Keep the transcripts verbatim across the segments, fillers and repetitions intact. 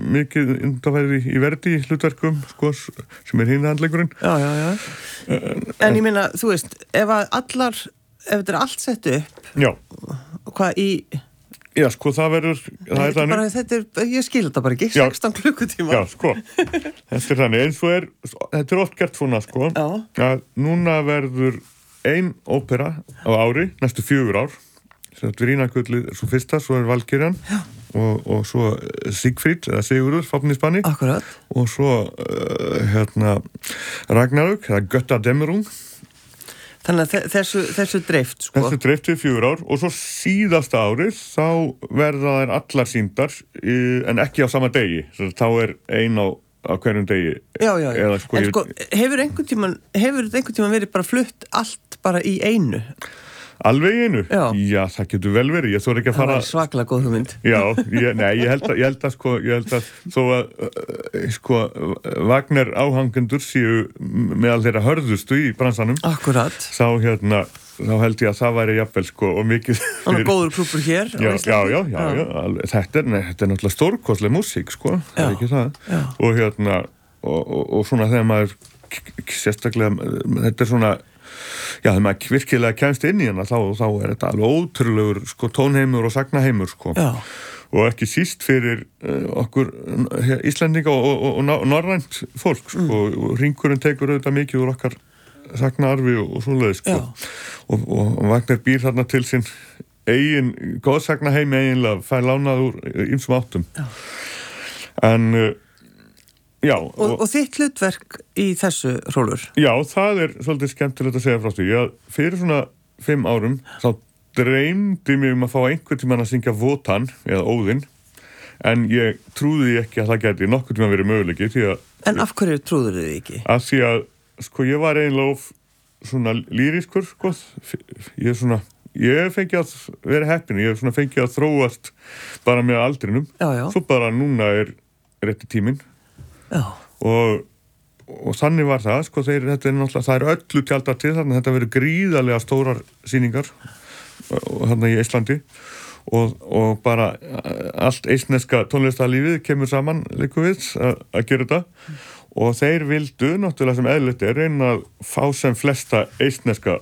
mikið undanfærið í, í Verdi hlutverkum, sko, sem er hinhandleikurinn. Já, já, já. En, en ég meina, þú veist, ef að allar, ef þetta er allt sett upp, já. Hvað í... Já, sko, það verður... Það er þannig... Bara, þetta er, ég skil þetta bara ekki, sextán klukkutíma. Já, sko, þetta er þannig, eins og er, þetta er oft gert svona, sko, já. Að núna verður ein ópera á ári, næstu fjögur ár, sem þetta Vínagullið er svo fyrsta, svo er Valkyrjan, og, og svo Siegfried, eða Sigurður, Fáfnisbanni. Akkurat. Og svo, uh, hérna, Ragnarök, eða Götterdämmerung. Þannig að þessu, þessu dreift, sko. Þessu dreift við fjögur ár og svo síðasta árið þá verða þær allar sýndar en ekki á sama degi. Þá er ein á, á hverjum degi. Já, já, já. Eða, sko, en sko, hefur einhvern tíman, hefur einhvern tíman verið bara flutt allt bara í einu? Alveg í einu? Já. Já, það getur vel verið. Ég þori ekki að fara... Það var svaklega góð hugmynd. Já, ég, nei, ég held að, ég held að, sko, ég held að þó að, sko, Wagner áhangendur séu meðal þeirra hörðustu í bransanum. Akkurat. Sá hérna, þá held ég að það væri jafnvel, sko, og mikið... Þannig að góður klúbbur hér já, já, já, já, já, já. Þetta er, nei, þetta er náttúrulega stórkostleg músík, sko. Það er ekki það. Já. Og hérna, og, og, og svona þegar maður, sérstaklega, þetta er svona... Já, þegar maður virkilega kemst inn í hana þá, þá er þetta alveg ótrúlegur sko, tónheimur og sagnaheimur sko. Já. Og ekki síst fyrir uh, okkur uh, Íslendinga og, og, og, og norrænt fólk sko. Mm. Og hringurinn tekur auðvitað mikið úr okkar sagnaarfi og, og svoleiðis sko. og, og Wagner býr þarna til sinn eigin góðsagnaheimi eiginlega fær lánað úr ýmsum áttum. Já. En uh, Já, og, og, og þitt hlutverk í þessu rólur? Já, það er svolítið skemmtilegt að segja frá því. Ég, fyrir svona fimm árum þá dreymdi mig um að fá einhvern tímann að syngja Wotan eða Óðinn en ég trúði ekki að það gæti nokkurn tímann verið möguleiki því að... En af hverju trúður þið ekki? Að því að, sko, ég var eiginlega of svona lýriskur, sko. Ég er svona... Ég fengi að vera heppin, ég svona fengi að þróast bara með aldrinum. Já, já. Svo bara núna er rétti tíminn. Já. Og, og þannig var það, sko, þeir, þetta er náttúrulega, það er öllu tjaldar til þannig að þetta verður gríðarlega stórar sýningar þarna í Íslandi og, og bara allt eistneska tónlistarlífið kemur saman líku við að gera þetta og þeir vildu, náttúrulega sem eðlilegt er, reyna að fá sem flesta eistneska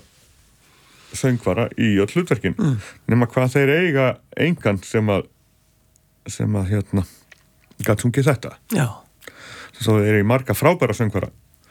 söngvara í öll hlutverkin mm. nema hvað þeir eiga engan sem að sem að, hérna, gat sungið þetta. Já. Svo er ég marga frábæra söngvara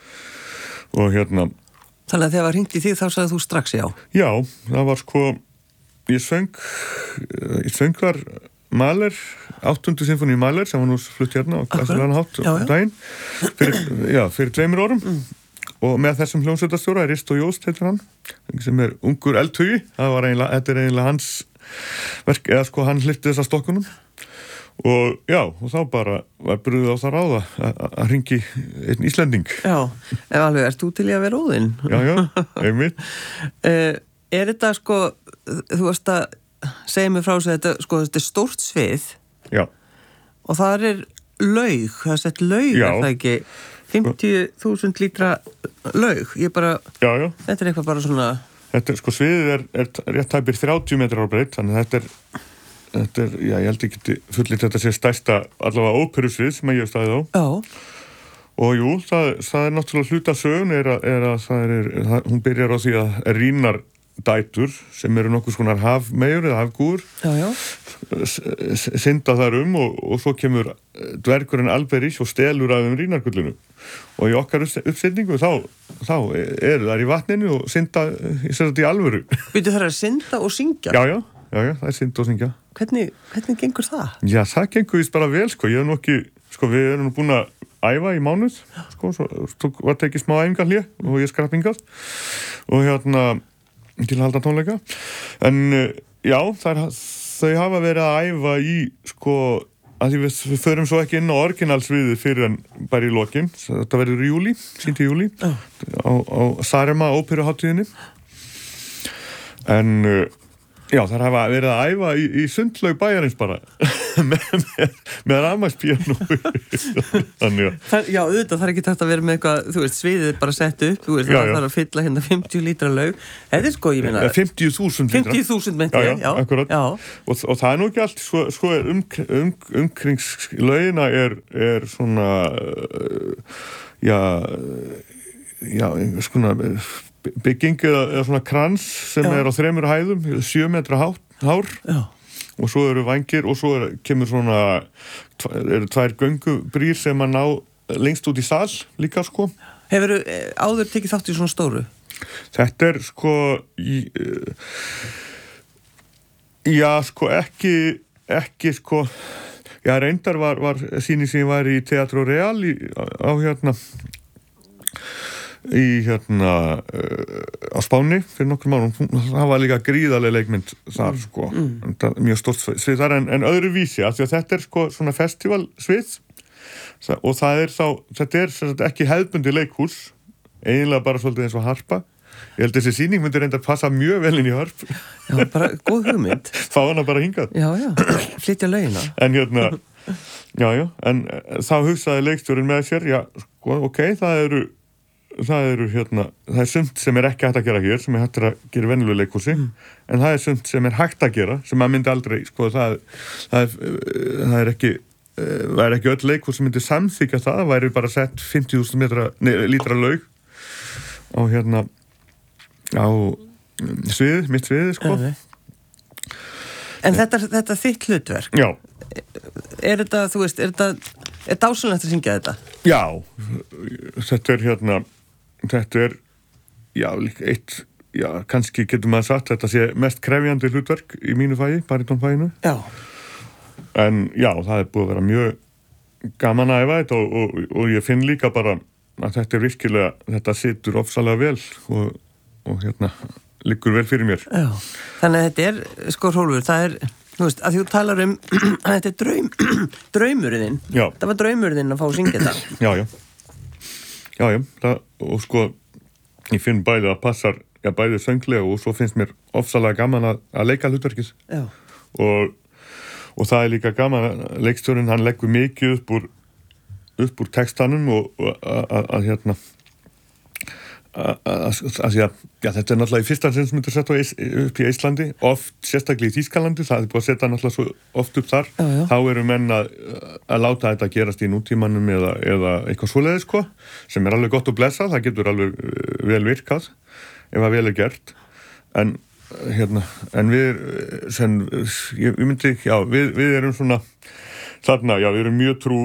og hérna Þannig að þegar það hringt í þig þá sagði þú strax já Já, það var sko ég söng ég söng þar Mahler áttundu sinfóníu Mahler sem var nú flutt hérna og glæsilegan hátt á daginn fyrir, já, fyrir tveimur árum mm. og með þessum hljómsveitarstjóra Risto Jóst heitir hann sem er ungur eldhugi það var eiginlega, þetta er eiginlega hans verk, eða sko hann hlyfti þessa stokkunum og já, og þá bara var brugðið á það ráða að hringi einn Íslending. Já, ef alveg ert þú til í að vera Óðinn? Já, já, einmitt. uh, er þetta sko, þú varst að segja mér frá sig þetta, sko, þetta er stórt svið. Já. Og það er laug, það er sett laug, já. Er það ekki? fimmtíu þúsund lítra laug, ég bara, já, já. Þetta er eitthvað bara svona... Þetta er, sko, sviðið er, er rétt tæpir þrjátíu metrar á breidd, þannig að þetta er Þetta er, já, ég held ekki fullir þetta sé stærsta allavega óperusvið sem ég hef staðið á. Já. Og jú, það, það er náttúrulega hluta sögun er að, er að það er, það, hún byrjar á því að rýnar dætur sem eru nokkuð skonar hafmeyjur eða hafgúr. Já, já. Synda þar um og, og svo kemur dvergurinn Alberich og stelur af þeim rýnargullinu. Og í okkar uppsetningu þá, þá eru þær í vatninu og synda í sér þetta í alvöru. Byrju þær að synda og syngja? Já, já. Já, já, það er synd og syngja. Hvernig, hvernig gengur það? Já, það gengur vist bara vel, sko. Ég hef nú ekki, sko, við erum nú búin að æfa í mánuð, sko, svo tók, var tekið smá æfingar hlé og ég skrappingað og hérna, til að halda tónleika. En, já, þær, þau hafa verið að æfa í, sko, að því við, við förum svo ekki inn á orginalsviðið fyrir en bara í lokin. Þetta verður í júlí, sýnt í júlí, oh. á, á Sarema óperuhátíðinni. En... Já, það hafa verið að æfa í, í sundlaug bæjarins bara með, með, með rafmagnspíanó. Þannig að... Það, já, auðvitað það er ekki tægt að vera með eitthvað, þú veist, sviðið er bara sett upp, þú veist, já, það já. þarf að fylla hérna fimmtíu lítra laug. Þetta er sko, ég meina... fimmtíu þúsund lítra. fimmtíu þúsund myndi, já. Já, akkurat. Já. Og, og það er nú ekki allt, sko, sko um, um, umkringslaugina er, er svona, uh, já, já, svona... bygging eða svona krans sem já. Er á þremur hæðum, sjö metra hár, hár. Og svo eru vængir og svo er, kemur svona eru tvær göngubrýr sem að ná lengst út í sal líka sko. Hefurðu áður tekið þátt í svona stóru? Þetta er sko í, já sko ekki ekki sko já reyndar var, var sýning sem var í Teatro Real í, á hérna í hérna uh, á Spáni fyrir nokkur mánuðum, það var líka gríðarlega leikmynd þar sko mm. mjög stórt svið þar en, en öðru vísi af því að þetta er sko svona festivalsvið og það er þá þetta er sagt, ekki hefðbundi leikhús eiginlega bara svolítið eins og harpa ég held að þessi sýning myndi reynda að passa mjög vel inn í harp Já, bara góð hugmynd fá hana bara hingað Já, já, flytja lögina En hérna, já, já en þá hugsaði leikstjórinn með sér já, sko, ok, það eru það eru hérna, það er sumt sem er ekki hægt að gera hér, sem er hægt að gera venjuleg leikhúsi, mm. en það er sumt sem er hægt að gera, sem maður myndi aldrei, sko, það, það, er, það er ekki, það er ekki öll leikhús sem myndi samþykja það, það væri bara sett fimmtíu þúsund metra, nei, lítra laug á hérna, á sviði, mitt sviði, sko. En þetta, þetta þitt hlutverk? Já. Er þetta, þú veist, er þetta, er dásanlegt að syngja þetta? Já, þetta er hérna, þetta er, já, líka eitt, já, kannski getur maður sagt, þetta sé mest krefjandi hlutverk í mínu fagi, baritónfaginu. Já. En já, það er búið að vera mjög gaman að æfa þetta og, og, og ég finn líka bara að þetta er virkilega, þetta situr ofsalega vel og, og hérna, liggur vel fyrir mér. Já, þannig að þetta er, sko, Hrólfur, það er, þú veist, að þú talar um að þetta er draum, draumurinn. Já. Það var draumurinn að fá að syngja þetta. Já, já. Já, já, það, og sko, ég finn bæði að passar, já, bæði sönglega og svo finnst mér ofsalega gaman að, að leika hlutverkið. Já. Og, og það er líka gaman að leikstjórinn, hann leggur mikið upp úr, upp úr textanum og, og að, að hérna, að því að, já, þetta er náttúrulega í fyrsta sinn sem þetta er sett á, upp í Íslandi, oft, sérstaklega í Þýskalandi, það er búið að setja náttúrulega svo oft upp þar, já, já. Þá eru menn að, að láta þetta gerast í nútímanum eða, eða eitthvað svoleiðis, sko, sem er alveg gott að blessa, það getur alveg vel virkað, ef að vel er gert, en, hérna, en við, sem, ég, ég myndi, já, við, við erum svona, þarna, já, við erum mjög trú,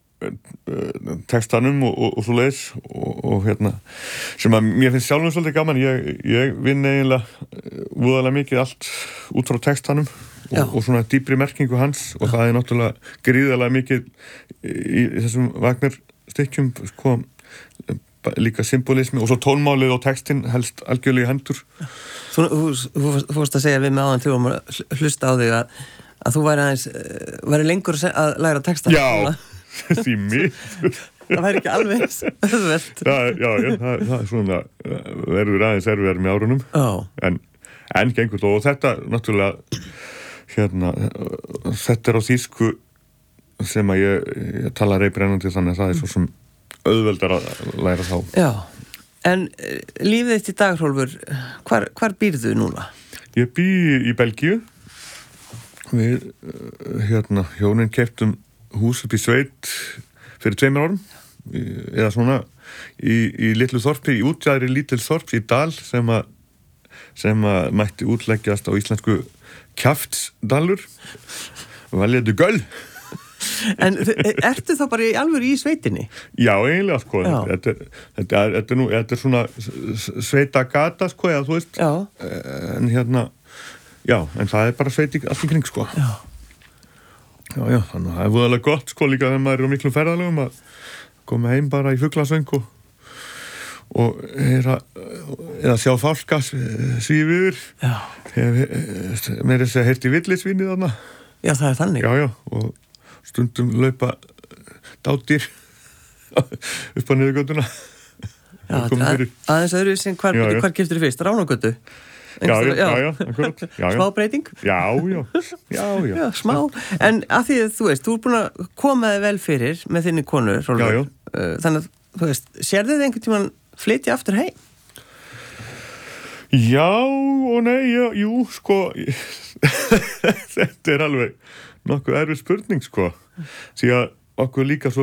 textanum og, og, og svo leiðis og, og hérna sem að mér finnst sjálfum svolítið gaman ég, ég vinn eiginlega voðalega mikið allt út frá textanum og, og svona dýpri merkingu hans og Já. Það er náttúrulega gríðalega mikið í, í þessum Wagner stykkjum sko, líka symbolismi og svo tónmálið og textin helst algjörlega í hendur Þú, þú, þú, þú fórst að segja við með áðan þegar við hlusta á þig að, að þú væri aðeins væri lengur að læra texta Já því miður það væri ekki alveg öðvelt já, já, já, það, það er svona verður aðeins erfiðar með árunum oh. en, en gengur þó og þetta náttúrulega hérna, þetta er á þýsku sem að ég, ég tala reybrennandi þannig að það er svo sem auðveldar að læra þá Já, en lífið þitt í dag, Hrólfur hvar, hvar býrðu núna? Ég bý í Belgíu við hérna, hjónin keyptum hús upp í sveit fyrir tveimur árum eða svona í, í litlu þorpi, í útjæðri lítil þorp í Dal sem að sem að mætti útleggjast á íslensku kjaftsdalur og veljaðu göll En ertu þá bara í alvöru í sveitinni? Já, eiginlega sko þetta, þetta, er, þetta, er nú, þetta er svona sveita gata sko eða þú veist Já. en hérna já, en það er bara sveiti allt í kring sko Já Já, já, þannig að það er voðalega gott sko líka þegar maður er á miklum ferðalögum að koma heim bara í fuglasöng og, og heyra, eða sjá fálka svífur mér er þess að heyrti villisvíni þarna Já, það er þannig Já, já, og stundum laupa dádýr upp á niðurgötuna Já, að, aðeins öðru sem hvar, hvar keyptir þið fyrst? Ránagötu? Já, já, já, já, akkurat. Já, já. Smá breyting? Já, já, já, já. Já, smá. En að því að þú veist, þú er búin að koma þig vel fyrir með þinni konu, Hrólfur. Já, já. Þannig að, þú veist, sérðu þið einhvern tímann flytja aftur heim? Já og nei, já, jú, sko, þetta er alveg nokkuð erfið spurning, sko. Því að okkur líka svo